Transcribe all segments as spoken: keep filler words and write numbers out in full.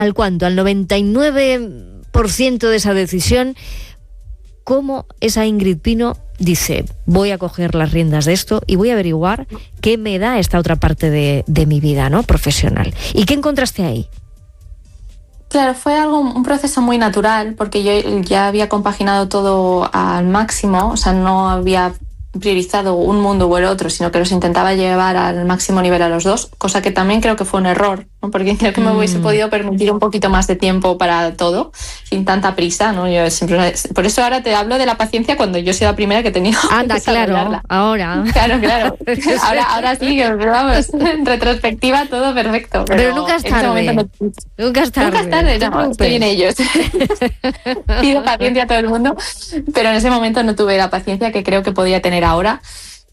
¿Al cuánto? Al noventa y nueve por ciento de esa decisión. ¿Cómo esa Ingrid Pino dice, voy a coger las riendas de esto y voy a averiguar qué me da esta otra parte de, de mi vida, ¿no?, profesional? ¿Y qué encontraste ahí? Claro, fue algo, un proceso muy natural, porque yo ya había compaginado todo al máximo, o sea, no había priorizado un mundo o el otro, sino que los intentaba llevar al máximo nivel a los dos, cosa que también creo que fue un error, ¿no? Porque creo que me hubiese podido permitir un poquito más de tiempo para todo, sin tanta prisa, ¿no? Yo siempre, por eso ahora te hablo de la paciencia cuando yo soy la primera que he tenido. Anda, claro, ahora. Claro, claro. Ahora, ahora sí, pero vamos, en retrospectiva todo perfecto. Pero, pero nunca es tarde. No, nunca es tarde. Nunca es tarde, no, estoy en ellos. Pido paciencia a todo el mundo, pero en ese momento no tuve la paciencia que creo que podía tener ahora.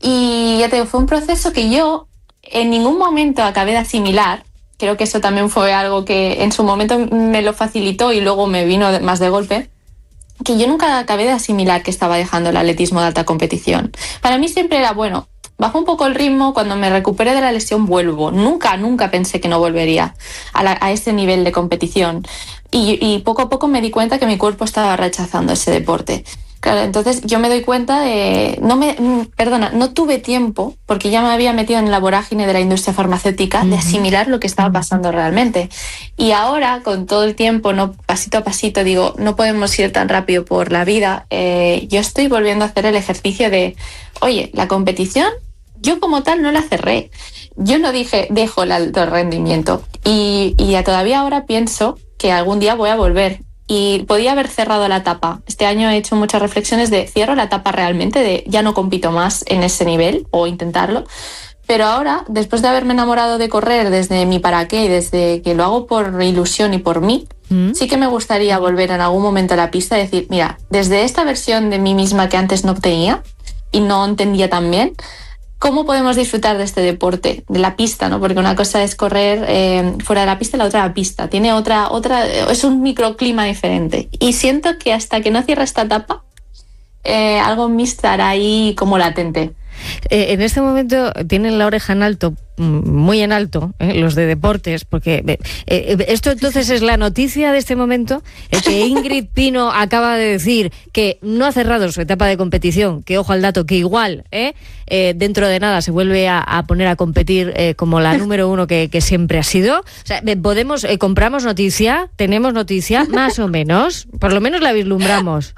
Y ya te digo, fue un proceso que yo en ningún momento acabé de asimilar. Creo que eso también fue algo que en su momento me lo facilitó y luego me vino más de golpe, que yo nunca acabé de asimilar que estaba dejando el atletismo de alta competición. Para mí siempre era, bueno, bajo un poco el ritmo, cuando me recupere de la lesión vuelvo. Nunca, nunca pensé que no volvería a, la, a ese nivel de competición. Y, y poco a poco me di cuenta que mi cuerpo estaba rechazando ese deporte. Claro, entonces yo me doy cuenta de... No me, perdona, no tuve tiempo, porque ya me había metido en la vorágine de la industria farmacéutica, de asimilar lo que estaba pasando realmente. Y ahora, con todo el tiempo, no pasito a pasito, digo, no podemos ir tan rápido por la vida. Eh, yo estoy volviendo a hacer el ejercicio de, oye, la competición, yo como tal no la cerré. Yo no dije, dejo el alto rendimiento. Y, y ya todavía ahora pienso que algún día voy a volver. Y podía haber cerrado la etapa. Este año he hecho muchas reflexiones de cierro la etapa realmente, de ya no compito más en ese nivel o intentarlo. Pero ahora, después de haberme enamorado de correr desde mi para qué y desde que lo hago por ilusión y por mí, ¿Mm? sí que me gustaría volver en algún momento a la pista y decir, mira, desde esta versión de mí misma que antes no tenía y no entendía tan bien, ¿cómo podemos disfrutar de este deporte, de la pista, ¿no? Porque una cosa es correr eh, fuera de la pista y la otra la pista. Tiene otra, otra, es un microclima diferente. Y siento que hasta que no cierre esta etapa, eh, algo en mí estará ahí como latente. Eh, en este momento tienen la oreja en alto, muy en alto, eh, los de deportes, porque eh, eh, esto entonces es la noticia de este momento, el que Ingrid Pino acaba de decir que no ha cerrado su etapa de competición, que ojo al dato, que igual eh, eh, dentro de nada se vuelve a, a poner a competir eh, como la número uno que, que siempre ha sido. O sea, podemos, eh, compramos noticia, tenemos noticia, más o menos, por lo menos la vislumbramos.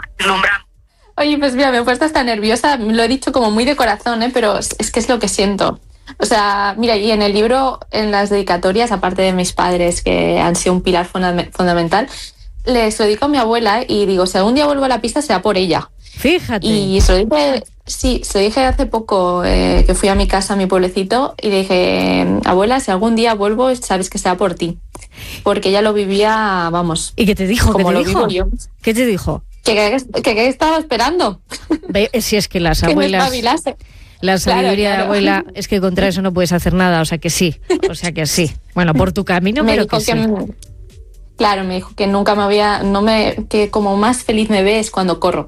Oye, pues mira, me he puesto hasta nerviosa, lo he dicho como muy de corazón, ¿eh? Pero es, es que es lo que siento. O sea, mira, y en el libro, en las dedicatorias, aparte de mis padres, que han sido un pilar funda- fundamental, les lo dedico a mi abuela y digo, si algún día vuelvo a la pista será por ella. Fíjate. Y se lo dije, sí, se lo dije hace poco, eh, que fui a mi casa, a mi pueblecito, y le dije, abuela, si algún día vuelvo, sabes que será por ti. Porque ella lo vivía, vamos. ¿Y qué te dijo? Como ¿Qué te lo dijo? vivo yo. ¿Qué te dijo? Que, que, que, que estaba esperando. Ve, si es que las que abuelas... me La sabiduría claro, claro. de la abuela es que contra eso no puedes hacer nada, o sea que sí, o sea que sí. Bueno, por tu camino, me pero dijo que, que sí. me, claro, me dijo que nunca me había, no me, que como más feliz me ve es cuando corro.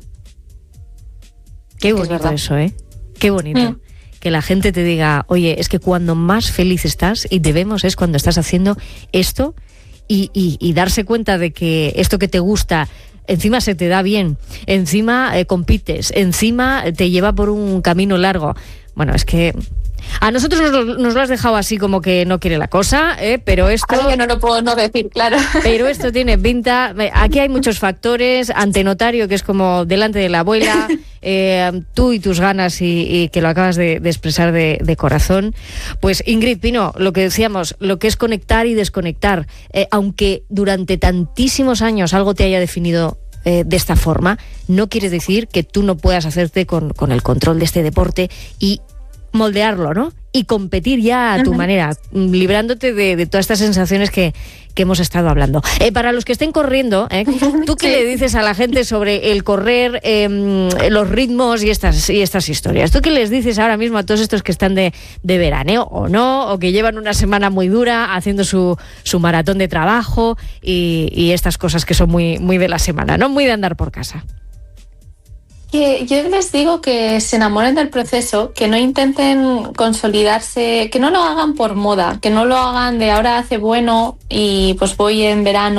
Qué bonito eso, ¿eh? Qué bonito. Mm. Que la gente te diga, oye, es que cuando más feliz estás y te vemos es cuando estás haciendo esto y, y, y darse cuenta de que esto que te gusta encima se te da bien, encima eh, compites, encima te lleva por un camino largo. Bueno, es que a nosotros nos, nos lo has dejado así como que no quiere la cosa, ¿eh? Pero esto... Ahora yo no lo puedo no decir, claro. Pero esto tiene pinta... Aquí hay muchos factores, ante notario, que es como delante de la abuela, eh, tú y tus ganas y, y que lo acabas de, de expresar de, de corazón. Pues Ingrid Pino, lo que decíamos, lo que es conectar y desconectar, eh, aunque durante tantísimos años algo te haya definido eh, de esta forma, no quiere decir que tú no puedas hacerte con, con el control de este deporte y moldearlo, ¿no? Y competir ya a tu uh-huh. manera, librándote de, de todas estas sensaciones que, que hemos estado hablando. Eh, para los que estén corriendo, ¿eh? ¿Tú qué sí. le dices a la gente sobre el correr, eh, los ritmos y estas, y estas historias? ¿Tú qué les dices ahora mismo a todos estos que están de, de veraneo o no, o que llevan una semana muy dura haciendo su, su maratón de trabajo y, y estas cosas que son muy, muy de la semana, ¿no? Muy de andar por casa. Que yo les digo que se enamoren del proceso, que no intenten consolidarse, que no lo hagan por moda, que no lo hagan de ahora hace bueno y pues voy en verano